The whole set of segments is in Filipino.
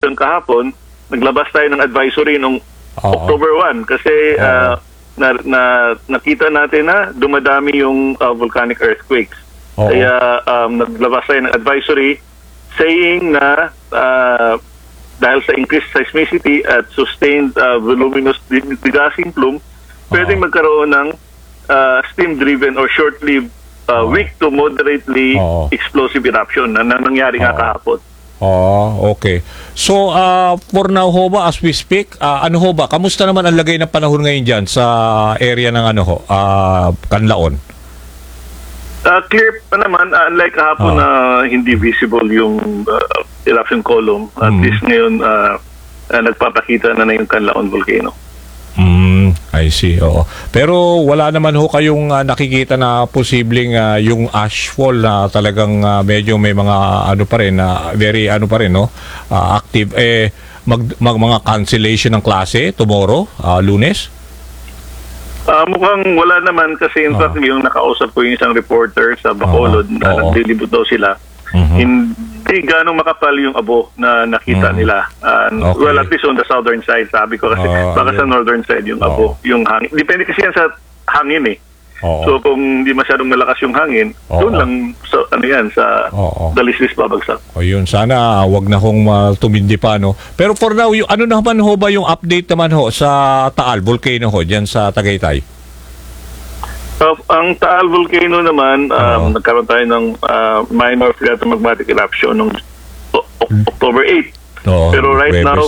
eruption kahapon, naglabas tayo ng advisory noong October 1 kasi nakita natin na dumadami yung volcanic earthquakes. Kaya naglabas tayo ng advisory saying na dahil sa increased seismicity at sustained voluminous degassing plume, pwedeng magkaroon ng steam-driven or short-lived weak to moderately explosive eruption na nangyari nga kahapon. Okay. So, for now ho ba, as we speak, ano ho ba, kamusta naman ang lagay ng panahon ngayon dyan sa area ng Canlaon? Clear pa naman, unlike kahapon na hindi visible yung eruption column. At least ngayon, nagpapakita na yung Canlaon volcano. I see, oo. Pero wala naman ho kayong nakikita na posibleng yung ashfall na talagang medyo may mga ano pa rin, very ano pa rin, no? Active, mga cancellation ng klase tomorrow, Lunes? Mukhang wala naman kasi in fact yung nakausap ko yung isang reporter sa Bacolod na naglilibot daw sila. Hindi ganong makapal yung abo na nakita nila. Well, at least on the southern side, sabi ko kasi baka sa northern side yung abo, yung hangin. Depende kasi yan sa hangin eh. So kung hindi masyadong malakas yung hangin, doon lang sa sa dalisdis babagsak. Yun, sana wag na hong tumindi pa, no. Pero for now, yung, ano naman ho ba yung update naman ho sa Taal volcano ho diyan sa Tagaytay? Ang Taal volcano naman, nagkaroon tayo ng minor phreatomagmatic eruption noong October 8. Pero right now,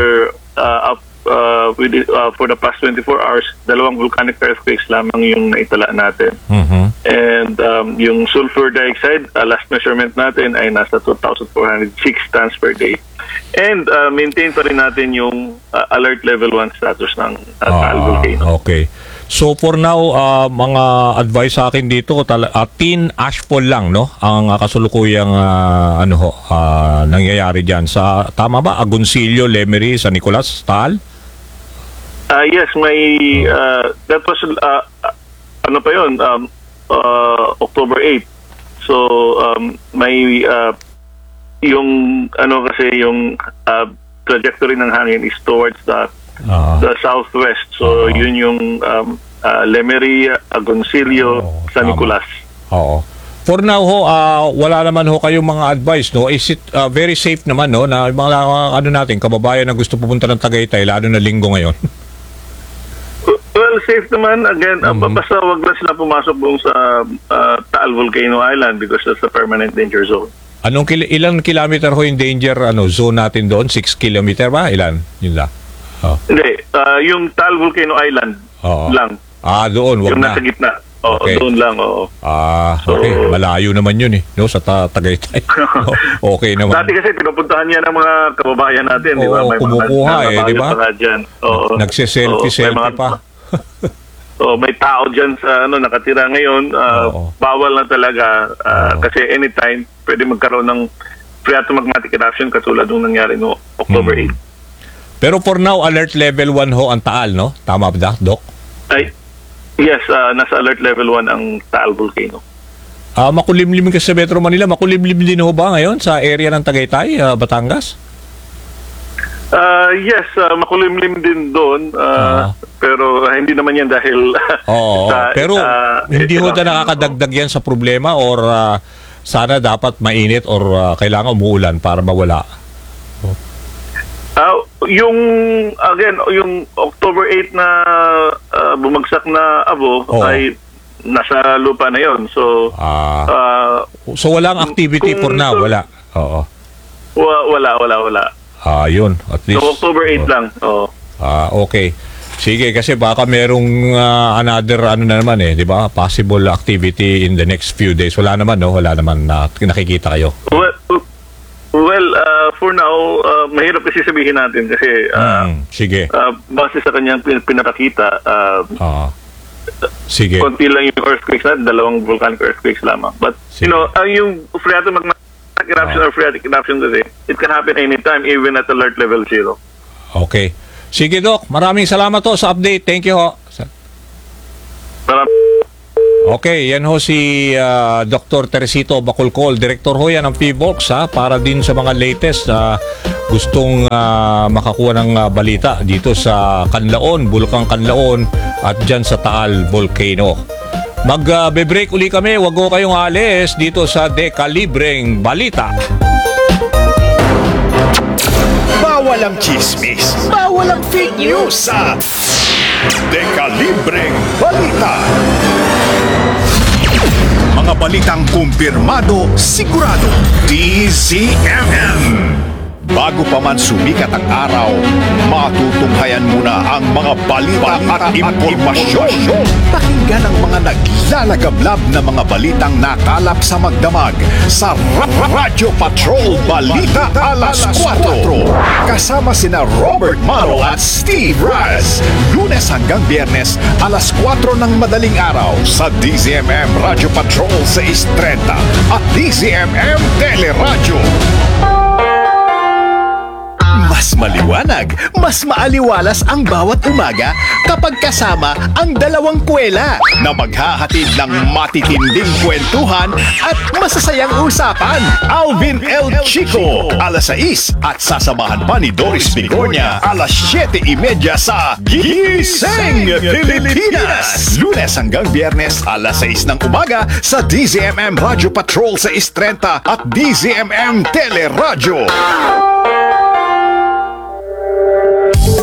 for the past 24 hours, 2 volcanic earthquakes lamang yung naitala natin. And yung sulfur dioxide, last measurement natin ay nasa 2,406 tons per day. And maintain pa rin natin yung alert level 1 status ng Taal volcano. Okay. So for now, mga advice sa akin dito, thin ashfall lang, no? Ang kasulukuyang nangyayari diyan sa tama ba? Agoncillo, Lemery, San Nicolas, Taal? Yes, may that was ano pa 'yon? October 8. So may yung kasi yung trajectory ng hangin is towards the southwest. So yun yung Lemery, Agoncillo, San Nicolas. For now ho, wala naman ho kayong mga advice, no? Is it very safe naman, no, na mga natin kababayan na gusto pupunta ng Tagaytay lalo na linggo ngayon? Well, safe naman. Again, basta wag lang sila pumasok doon sa Taal Volcano Island because that's a permanent danger zone. Ilang kilometer ho yung danger zone natin doon? 6 kilometer ba? Ilan? Yun lang. Hindi. Yung Taal Volcano Island lang. Doon. Wag yung na. Nasa gitna. Okay. Doon lang. Okay. Malayo naman yun no? Sa Tagaytay. Okay naman. Dati kasi pinupuntahan niya ng mga kababayan natin. Di ba? May kumukuha di ba? Nagsiselfie pa. May tao dyan sa nakatira ngayon. Bawal na talaga kasi anytime pwede magkaroon ng phreatomagmatic eruption katulad nung nangyari no October 8. Pero for now, alert level 1 ho ang Taal, no? Tama ba, Doc? Yes, nasa alert level 1 ang Taal volcano. Makulimlim kasi sa Metro Manila. Makulimlim din ho ba ngayon sa area ng Tagaytay, Batangas? Yes, makulimlim din doon. Pero hindi naman yan dahil pero hindi ho na nakakadagdag yan sa problema or sana dapat mainit or kailangan umuulan para mawala? Yung October 8 na bumagsak na abo ay nasa lupa na yon. So walang activity for now, wala. Wala. Yun, at least. So October 8 lang. Okay. Sige, kasi baka merong another na naman 'di ba? Possible activity in the next few days. Wala naman na nakikita kayo. Well, for now, mahirap kasi sabihin natin kasi sige. Base sa kanyang pinapakita, sige. Konti lang yung earthquakes natin, 2 volcanic earthquakes lamang. But, sige. Yung phreatomagmatic eruption or phreatic eruption kasi, it can happen anytime, even at alert level 0. Okay. Sige, Doc. Maraming salamat sa update. Thank you ho. Okay, yan ho si Dr. Teresito Bacolcol. Direktor ho yan ng PBOX para din sa mga latest na gustong makakuha ng balita dito sa Canlaon, Bulkang Canlaon at dyan sa Taal Volcano. Mag-break uli kami, wag ho kayong alis dito sa Dekalibreng Balita. Bawal ang chismis, bawal ang fake news sa Dekalibreng Balita. Mga balitang kumpirmado, sigurado, DZMM. Bago pa man sumikat ang araw, matutunghayan muna ang mga balita at impormasyon. Pakinggan ang mga naglalagablab na mga balitang nakalap sa magdamag sa Radyo Patrol Balita Alas 4. Kasama sina Robert Maro at Steve Raz. Lunes hanggang Biyernes, alas 4 ng madaling araw sa DZMM Radyo Patrol 630 at DZMM Teleradyo. Mas maliwanag, mas maaliwalas ang bawat umaga kapag kasama ang dalawang kwela na maghahatid ng matitinding kwentuhan at masasayang usapan. Alvin L. Chico, alas 6 at sasamahan pa ni Doris Bigornia, alas 7:30 sa Gising Pilipinas. Lunes hanggang Biyernes, alas 6 ng umaga sa DZMM Radyo Patrol 630 at DZMM Teleradyo.